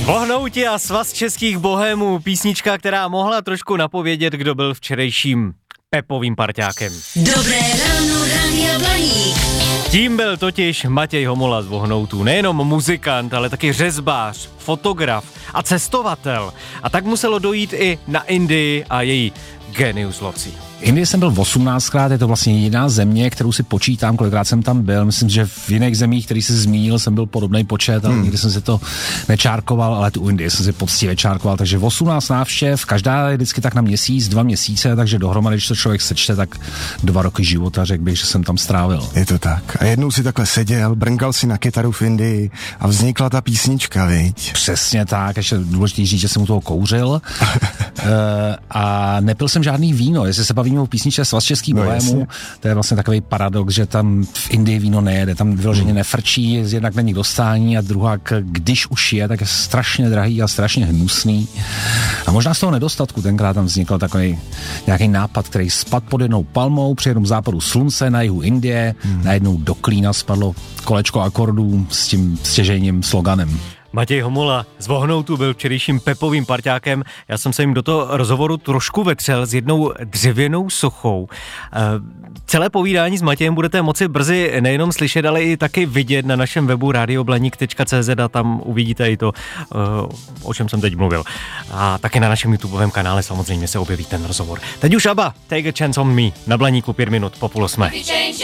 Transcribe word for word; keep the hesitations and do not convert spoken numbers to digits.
Vohnouti a svaz českých bohémů, písnička, která mohla trošku napovědět, kdo byl včerejším Pepovým parťákem. Dobré ráno, Rádia Blaník. Tím byl totiž Matěj Homola z Vohnoutů. Nejenom muzikant, ale taky řezbář, fotograf a cestovatel. A tak muselo dojít i na Indii a její genius loci. Indii jsem byl osmnáctkrát, je to vlastně jediná země, kterou si počítám, kolikrát jsem tam byl. Myslím, že v jiných zemích, který jsi zmínil, jsem byl podobný počet, ale hmm. nikdy jsem si to nečárkoval, ale tu Indii jsem si poctivě čárkoval. Takže osmnáct návštěv, každá je vždycky tak na měsíc, dva měsíce, takže dohromady, když to člověk sečte, tak dva roky života, řekl bych, že jsem tam strávil. Je to tak. A jednou si takhle seděl, brnkal si na kytaru v Indii a vznikla ta písnička, viď? Přesně tak, ještě důležitý říct, že jsem u toho kouřil e, a nepil jsem žádný víno, jestli se bavíme o písničce Svaz českých no, bohémů, to je vlastně takový paradox, že tam v Indii víno nejede, tam vyloženě hmm. nefrčí, jednak není k dostání a druhá, když už je, tak je strašně drahý a strašně hnusný. A možná z toho nedostatku tenkrát tam vznikl takový nějaký nápad, který spadl pod jednou palmou při jednom západu slunce na jihu Indie, hmm. najednou do klína spadlo kolečko akordů s tím stěžejním sloganem. Matěj Homola z Vohnoutů byl včerejším Pepovým parťákem. Já jsem se jim do toho rozhovoru trošku vetřel s jednou dřevěnou sochou. E, celé povídání s Matějem budete moci brzy nejenom slyšet, ale i taky vidět na našem webu radioblaník tečka cé zet a tam uvidíte i to, e, o čem jsem teď mluvil. A taky na našem YouTubeovém kanále samozřejmě se objeví ten rozhovor. Teď už ABBA, Take a Chance on Me, na Blaníku pět minut po půl osmé.